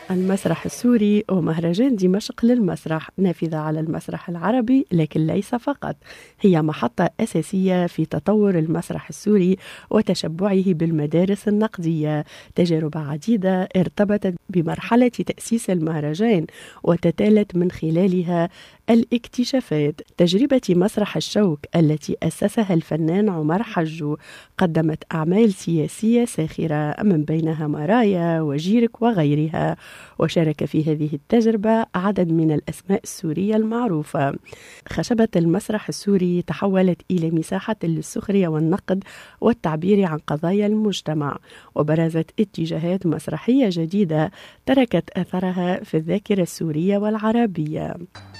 المسرح السوري ومهرجان دمشق للمسرح نافذة على المسرح العربي، لكن ليس فقط، هي محطة أساسية في تطور المسرح السوري وتشبعه بالمدارس النقدية. تجارب عديدة ارتبطت بمرحلة تأسيس المهرجان وتتالت من خلالها الاكتشافات. تجربة مسرح الشوك التي أسسها الفنان عمر حجو قدمت أعمال سياسية ساخرة من بينها مرايا وجيرك وغيرها، وشارك في هذه التجربة عدد من الأسماء السورية المعروفة. خشبة المسرح السوري تحولت إلى مساحة للسخرية والنقد والتعبير عن قضايا المجتمع، وبرزت اتجاهات مسرحية جديدة تركت أثرها في الذاكرة السورية والعربية.